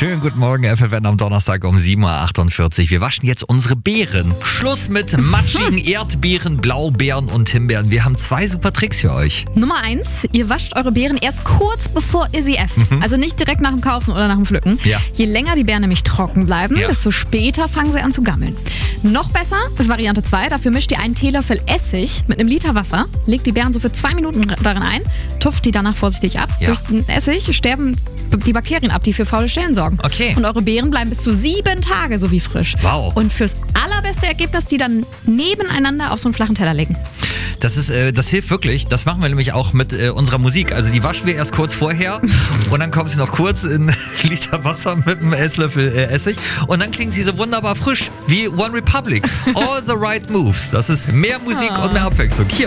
Schönen guten Morgen, FFN am Donnerstag um 7.48 Uhr. Wir waschen jetzt unsere Beeren. Schluss mit matschigen Erdbeeren, Blaubeeren und Himbeeren. Wir haben 2 super Tricks für euch. Nummer 1, ihr wascht eure Beeren erst kurz bevor ihr sie esst. Also nicht direkt nach dem Kaufen oder nach dem Pflücken. Ja. Je länger die Beeren nämlich trocken bleiben, Ja. desto später fangen sie an zu gammeln. Noch besser ist Variante 2, dafür mischt ihr einen Teelöffel Essig mit einem Liter Wasser, legt die Beeren so für 2 Minuten darin ein, tupft die danach vorsichtig ab. Ja. Durch den Essig sterben die Bakterien ab, die für faule Stellen sorgen. Okay. Und eure Beeren bleiben bis zu 7 Tage so wie frisch. Wow. Und fürs allerbeste Ergebnis, die dann nebeneinander auf so einen flachen Teller legen. Das hilft wirklich. Das machen wir nämlich auch mit unserer Musik. Also die waschen wir erst kurz vorher und dann kommt sie noch kurz in Liter Wasser mit einem Esslöffel Essig und dann klingt sie so wunderbar frisch wie One Republic. All the right moves. Das ist mehr Musik und mehr Abwechslung. Hier